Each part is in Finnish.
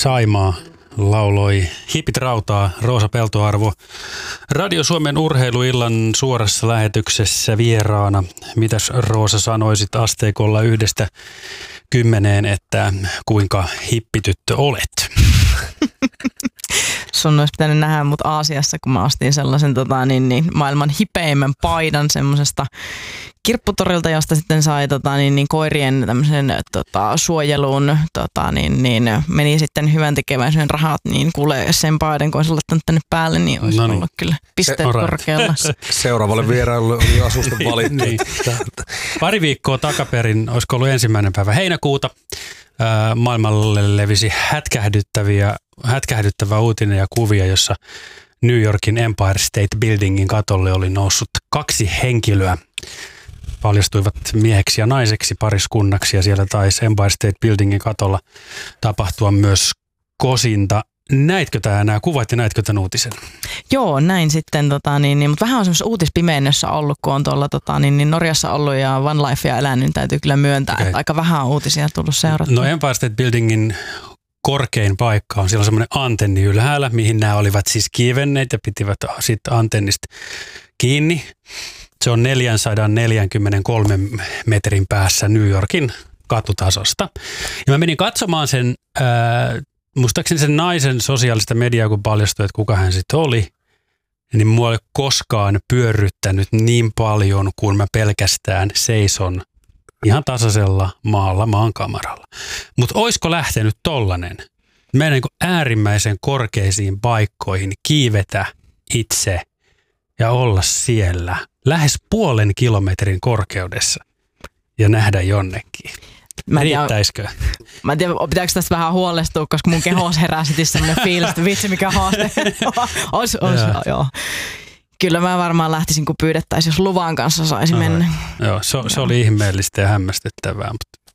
Saimaa lauloi Hipit rautaa, Roosa Peltoarvo. Radio Suomen urheiluillan suorassa lähetyksessä vieraana. Mitäs Roosa sanoisit asteikolla 1–10, että kuinka hippityttö olet? Sun olisi pitänyt nähdä mut Aasiassa, kun mä ostin sellaisen maailman hipeimmän paidan semmosesta kirpputorilta, josta sitten sai koirien tämmöisen suojeluun meni sitten hyvän tekeväisyyden rahat, niin kuule sen paidan, kun olisi laittanut tänne päälle, niin olisi ollut kyllä pisteet korkealla. Seuraavalle vierailulle oli asusta valittu. Niin. Pari viikkoa takaperin, olisiko ollut 1. päivä heinäkuuta, maailmalle levisi hätkähdyttävä uutinen ja kuvia, jossa New Yorkin Empire State Buildingin katolle oli noussut 2 henkilöä. Paljastuivat mieheksi ja naiseksi pariskunnaksi ja siellä taisi Empire State Buildingin katolla tapahtua myös kosinta. Näitkö nämä kuvat ja näitkö tämän uutisen? Joo, näin sitten, mutta vähän on semmoisessa uutispimennössä ollut, kun on tuolla Norjassa ollut ja One Lifea elänyt, niin täytyy kyllä myöntää, että aika vähän uutisia tullut seurattua. No Empire State Buildingin korkein paikka on siellä semmoinen antenni ylhäällä, mihin nämä olivat siis kiivenneet ja pitivät sitten antennista kiinni. Se on 443 metrin päässä New Yorkin katutasosta. Ja mä menin katsomaan sen, muistaakseni sen naisen sosiaalista mediaa, kun paljastui, että kuka hän sitten oli. Niin mua ei ole koskaan pyörryttänyt niin paljon, kuin mä pelkästään seison ihan tasaisella maankamaralla. Mutta oisko lähtenyt tollanen? Meidän niin äärimmäisen korkeisiin paikkoihin kiivetä itse ja olla siellä lähes 0,5 kilometrin korkeudessa ja nähdä jonnekin. Riittäisikö? Mä en tiedä, pitääkö tästä vähän huolestua, koska mun kehos herää sitten sellainen fiilis, että vitsi mikä haaste. Joo. Kyllä mä varmaan lähtisin, kun pyydettäisiin, jos luvan kanssa saisi mennä. Joo, se oli ihmeellistä ja hämmästyttävää, mutta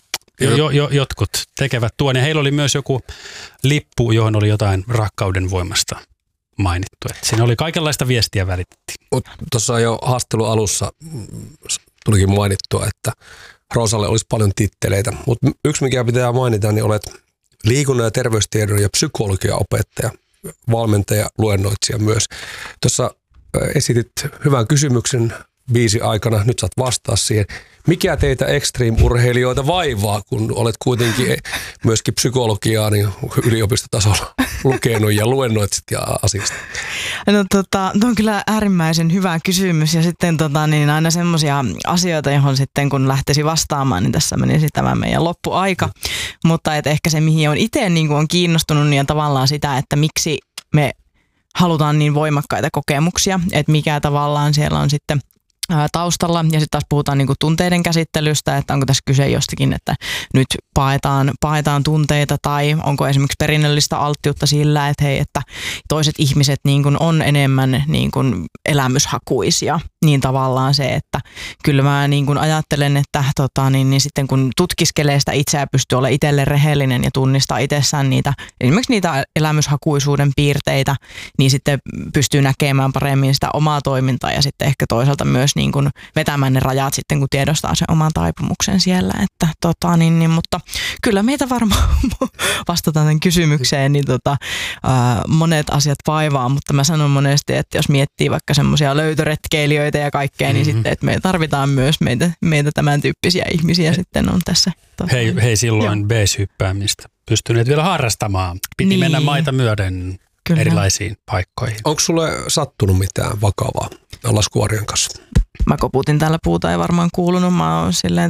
jotkut tekevät tuon. Ja heillä oli myös joku lippu, johon oli jotain rakkauden voimasta mainittu. Että siinä oli kaikenlaista viestiä välitettiin. Tuossa jo haastattelun alussa tulikin mainittua, että Roosalle olisi paljon titteleitä, mutta yksi mikä pitää mainita, niin olet liikunnan ja terveystiedon ja psykologian opettaja, valmentaja, luennoitsija myös. Tuossa esitit hyvän kysymyksen biisin aikana, nyt saat vastaa siihen. Mikä teitä extreme-urheilijoita vaivaa, kun olet kuitenkin myöskin psykologiaa niin yliopistotasolla lukenut ja luennoitsit ja asiasta? No tuo on kyllä äärimmäisen hyvä kysymys ja sitten aina semmoisia asioita, johon sitten kun lähtisi vastaamaan, niin tässä menisi tämä meidän loppuaika. Mutta et ehkä se, mihin on itse niin on kiinnostunut, niin on tavallaan sitä, että miksi me halutaan niin voimakkaita kokemuksia, että mikä tavallaan siellä on sitten taustalla ja sitten taas puhutaan niinku tunteiden käsittelystä, että onko tässä kyse jostakin, että nyt paetaan tunteita tai onko esimerkiksi perinnöllistä alttiutta sillä, että hei, että toiset ihmiset niinku on enemmän niinku elämyshakuisia, niin tavallaan se, että kyllä mä niinku ajattelen, että niin sitten kun tutkiskelee sitä itseä, pystyy olla itselle rehellinen ja tunnistaa itsessään niitä, esimerkiksi niitä elämyshakuisuuden piirteitä, niin sitten pystyy näkemään paremmin sitä omaa toimintaa ja sitten ehkä toisaalta myös niin kuin vetämään ne rajat sitten, kun tiedostaa sen oman taipumuksen siellä, että mutta kyllä meitä varmaan vastataan tämän kysymykseen, niin monet asiat vaivaa, mutta mä sanon monesti, että jos miettii vaikka semmoisia löytöretkeilijöitä ja kaikkea, niin sitten, että me tarvitaan myös meitä tämän tyyppisiä ihmisiä sitten on tässä. Hei silloin base-hyppäämistä pystyneet vielä harrastamaan. Piti mennä maita myöden erilaisiin paikkoihin. Onko sulle sattunut mitään vakavaa laskuvarjon kanssa? Mä koputin täällä puuta, ei varmaan kuulunut. Mä oon silleen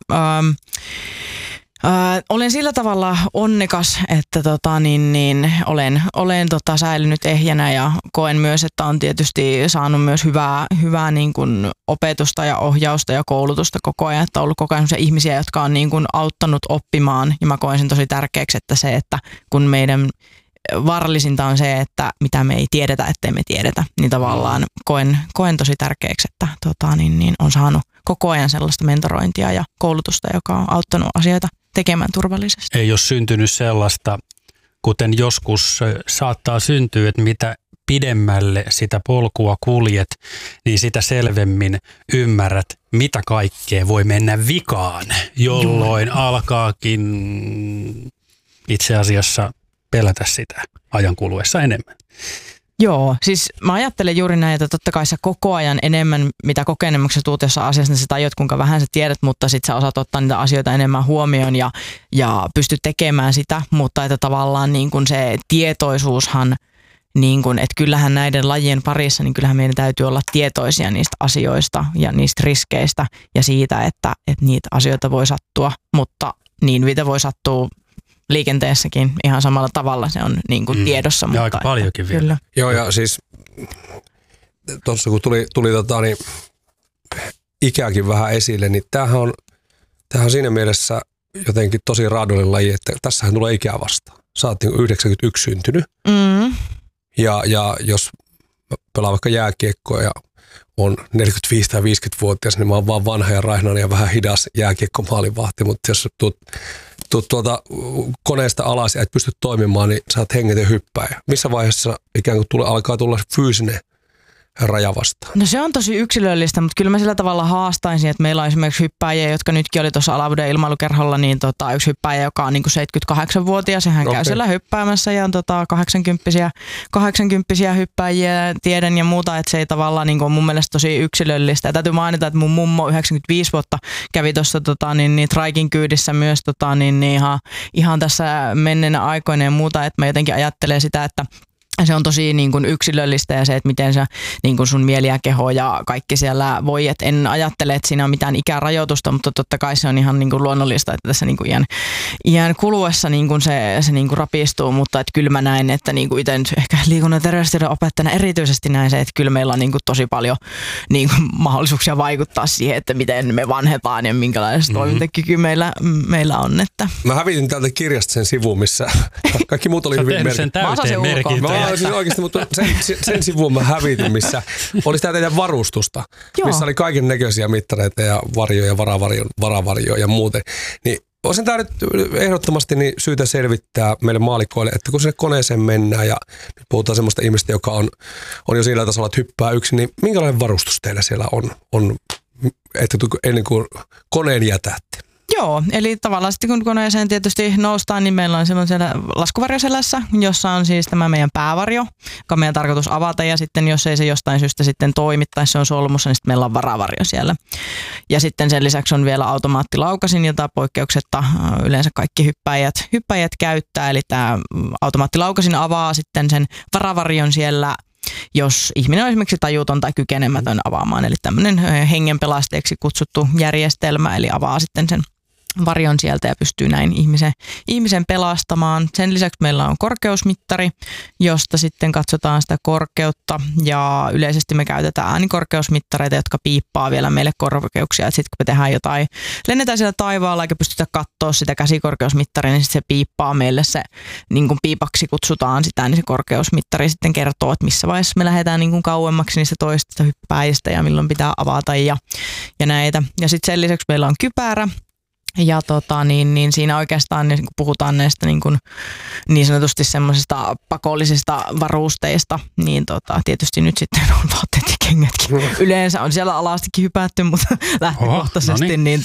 olen sillä tavalla onnekas, että olen säilynyt ehjänä ja koen myös, että on tietysti saanut myös hyvää niin kuin opetusta ja ohjausta ja koulutusta koko ajan, että on ollut koko ajan sellaisia ihmisiä, jotka on niin kuin auttanut oppimaan ja mä koen sen tosi tärkeäksi, että se, että kun meidän vaarallisinta on se, että mitä me ei tiedetä, ettei me tiedetä, niin tavallaan koen tosi tärkeäksi, että on saanut koko ajan sellaista mentorointia ja koulutusta, joka on auttanut asioita tekemään turvallisesti. Ei ole syntynyt sellaista, kuten joskus saattaa syntyä, että mitä pidemmälle sitä polkua kuljet, niin sitä selvemmin ymmärrät, mitä kaikkea voi mennä vikaan, jolloin alkaakin itse asiassa pelätä sitä ajan kuluessa enemmän. Joo, siis mä ajattelen juuri näin, että totta kai sä koko ajan enemmän, mitä kokenemuksessa tuut jossain asiassa, niin sä tajut, kuinka vähän sä tiedät, mutta sit sä osaat ottaa niitä asioita enemmän huomioon ja pystyt tekemään sitä, mutta että tavallaan niin kuin se tietoisuushan, niin kuin, että kyllähän näiden lajien parissa, niin kyllähän meidän täytyy olla tietoisia niistä asioista ja niistä riskeistä ja siitä, että niitä asioita voi sattua, mutta niin mitä voi sattua liikenteessäkin ihan samalla tavalla, se on niin kuin tiedossa. Ja mutta aika paljonkin vielä. Kyllä. Joo, ja siis tuossa kun tuli niin ikäkin vähän esille, niin tämähän on siinä mielessä jotenkin tosi raadollinen laji, että tässähän tulee ikää vastaan. Sä oot niin 91 syntynyt, ja jos pelaa vaikka jääkiekkoa ja on 45 tai 50-vuotias, niin mä oon vaan vanha ja raihnainen ja vähän hidas jääkiekko-maalivahti, mutta jos tuut tuolta koneesta alas ja et pysty toimimaan, niin sä oot hengeten hyppääjä. Missä vaiheessa ikään kuin alkaa tulla fyysinen raja vastaan? No se on tosi yksilöllistä, mutta kyllä mä sillä tavalla haastaisin, että meillä on esimerkiksi hyppääjiä, jotka nytkin oli tuossa Alavuden ilmailukerholla, niin yksi hyppääjä, joka on niin kuin 78-vuotias ja hän käy siellä hyppäämässä ja on 80-vuotiaita hyppääjiä tiedän ja muuta, että se ei tavallaan niin kuin on mun mielestä tosi yksilöllistä. Ja täytyy mainita, että mun mummo 95 vuotta kävi tuossa traikin kyydissä myös ihan tässä menneenä aikoina ja muuta, että mä jotenkin ajattelen sitä, että se on tosi niin kuin yksilöllistä ja se, että miten sä niin kuin sun mieli ja keho ja kaikki siellä voi. Et en ajattele, että siinä on mitään ikärajoitusta, mutta totta kai se on ihan niin kuin luonnollista, että tässä niin kuin iän kuluessa niin kuin se niin kuin rapistuu. Mutta että kyllä mä näin, että niin kuin itse ehkä liikunnan ja terveystiedon opettajana erityisesti näin se, että kyllä meillä on niin kuin tosi paljon niin kuin mahdollisuuksia vaikuttaa siihen, että miten me vanhetaan ja minkälainen toimintakyky meillä on. Että. Mä hävitin täältä kirjasta sen sivuun, missä kaikki muut oli hyvin merkittävä. Oikeasti, mutta sen sivuun mä hävitin, missä oli sitä teidän varustusta, missä oli kaiken näköisiä mittareita ja varjoja, varavarjoja ja muuten. Niin olisin tämä nyt ehdottomasti niin syytä selvittää meille maalikoille, että kun sinne koneeseen mennään ja nyt puhutaan semmoista ihmistä, joka on jo sillä tasolla, että hyppää yksin, niin minkälainen varustus teillä siellä on että ennen kuin koneen jätätte? Joo, eli tavallaan sitten kun koneeseen tietysti noustaan, niin meillä on silloin siellä laskuvarjoselässä, jossa on siis tämä meidän päävarjo, joka on meidän tarkoitus avata ja sitten jos ei se jostain syystä sitten toimi tai se on solmussa, niin sitten meillä on varavarjo siellä. Ja sitten sen lisäksi on vielä automaattilaukasin, jota poikkeuksetta yleensä kaikki hyppäjät käyttää, eli tämä automaattilaukasin avaa sitten sen varavarjon siellä, jos ihminen on esimerkiksi tajuton tai kykenemätön avaamaan, eli tämmöinen hengenpelasteeksi kutsuttu järjestelmä, eli avaa sitten sen varjon sieltä ja pystyy näin ihmisen pelastamaan. Sen lisäksi meillä on korkeusmittari, josta sitten katsotaan sitä korkeutta ja yleisesti me käytetään äänikorkeusmittareita, jotka piippaa vielä meille korkeuksia. Sitten kun me tehdään jotain, lennetään siellä taivaalla eikä pystytä katsoa sitä käsikorkeusmittaria, niin sitten se piippaa meille se, niin kuin piipaksi kutsutaan sitä, niin se korkeusmittari sitten kertoo, että missä vaiheessa me lähdetään niin kuin kauemmaksi niistä toista hyppäjistä ja milloin pitää avata ja näitä. Ja sitten sen lisäksi meillä on kypärä. Ja niin siinä oikeastaan niin kun puhutaan näistä niin sanotusti semmoisista pakollisista varusteista, niin tietysti nyt sitten on vaatteet ja kengätkin. Yleensä on siellä alastikin hypätty, mutta lähtökohtaisesti niin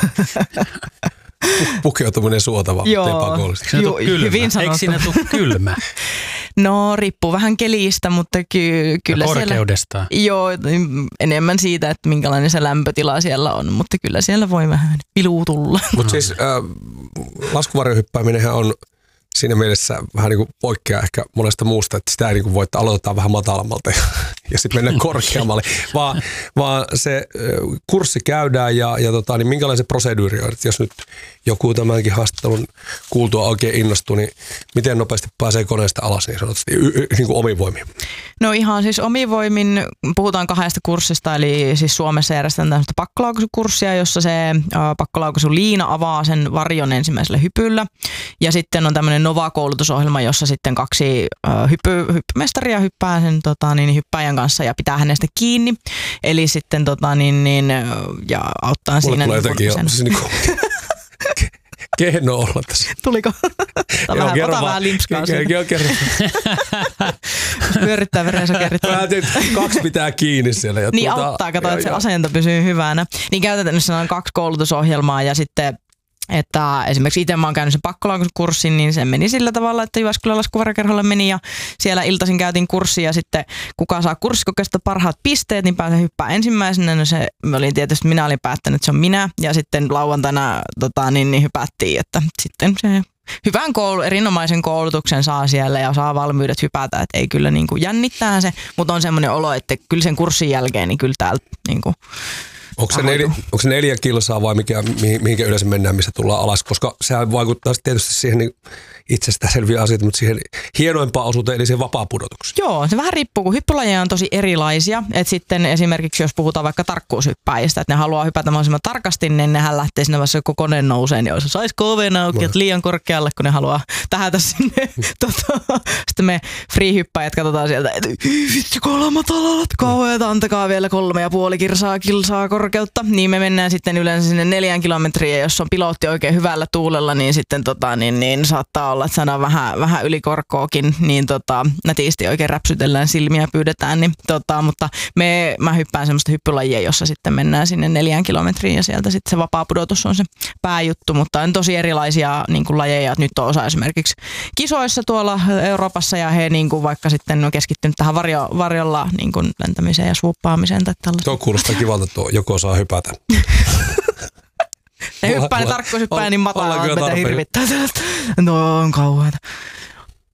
Pukeutuminen suotava, ei pakollista. Hyvin sanottu. Eikö siinä tule kylmä? No riippuu vähän kelistä, mutta kyllä korkeudesta. Siellä, joo, enemmän siitä, että minkälainen se lämpötila siellä on, mutta kyllä siellä voi vähän piluu tulla. Mutta siis laskuvarjohyppääminenhän on siinä mielessä vähän niin kuin poikkeaa ehkä monesta muusta, että sitä ei niin kuin voi, että aloitetaan vähän matalammalta ja sitten mennään korkeammalle, vaan se kurssi käydään ja niin minkälainen se proseduuri on, että jos nyt joku tämänkin haastattelun kuultua oikein innostuu, niin miten nopeasti pääsee koneesta alas niin sanotusti niin kuin omin voimin? No ihan siis omin voimin, puhutaan 2 kurssista, eli siis Suomessa järjestetään tämmöistä pakkolaukaisukurssia, jossa se pakkolaukaisu-liina avaa sen varjon ensimmäisellä hypyllä ja sitten on tämmöinen Nova-koulutusohjelma, jossa sitten 2 hyppymestaria hyppää sen hyppäjän kanssa ja pitää hänestä kiinni. Eli sitten ja auttaa siinä. Mulle tulee jotenkin kehno olla tässä. Tuliko? Ota vähän limpskaa siitä. Joo, kerro. Pyörittää verensokerit. Mä ajattelin, että 2 pitää kiinni siellä. Ja niin auttaa, kato, että se asento pysyy hyvänä. Niin käytetään 2 koulutusohjelmaa ja sitten Että esimerkiksi itse mä oon käynyt sen pakkolaukaisukurssin, niin se meni sillä tavalla, että Jyväskylän laskuvarjokerholle meni ja siellä iltaisin käytiin kurssi ja sitten kuka saa kurssikokeesta parhaat pisteet, niin pääsee hyppää ensimmäisenä. No se oli tietysti, minä olin päättänyt, että se on minä ja sitten lauantaina niin hypättiin, että sitten se hyvän erinomaisen koulutuksen saa siellä ja saa valmiudet hypätä, että ei kyllä niin kuin jännittää se, mutta on semmoinen olo, että kyllä sen kurssin jälkeen niin kyllä täältä niin kuin onko se 4 kilsaa vai mihinkä yleensä mennään, missä tullaan alas, koska sehän vaikuttaa tietysti siihen niin itsestään selviä asioita, mutta siihen hienoimpaan osuuteen, eli siihen vapaapudotukseen. Joo, se vähän riippuu, kun hyppylajeja on tosi erilaisia. Että sitten esimerkiksi, jos puhutaan vaikka tarkkuushyppäjistä, että ne haluaa hypätä mahdollisimman tarkasti, niin nehän lähtee sinne vasta, kun kone nousee, niin olisi saisi KV auki, että liian korkealle, kun ne haluaa tähätä sinne. Sitten me free-hyppäjät katsotaan sieltä, että vitsi, 3 alat kauheata, antakaa vielä 3,5 kilsaa korkeutta. Niin me mennään sitten yleensä sinne 4 kilometriä, jos on pilotti oikein hyvällä tuulella, niin sitten niin saattaa olla, että saadaan vähän ylikorkoakin, niin nätisti oikein räpsytellään silmiä ja pyydetään, niin mutta mä hyppään semmoista hyppylajia, jossa sitten mennään sinne 4 kilometriin ja sieltä sitten se vapaa pudotus on se pääjuttu, mutta on tosi erilaisia niin kuin lajeja, että nyt on osa esimerkiksi kisoissa tuolla Euroopassa ja he niin kuin vaikka sitten on keskittynyt tähän varjolla niin kuin lentämiseen ja swooppaamiseen tai tällaista. Tuo kuulostaa kivalta, tuo joko saa hypätä. Ne hyppää, ne tarkkuushyppää niin matalaa, että hirvittää. No on kauheata.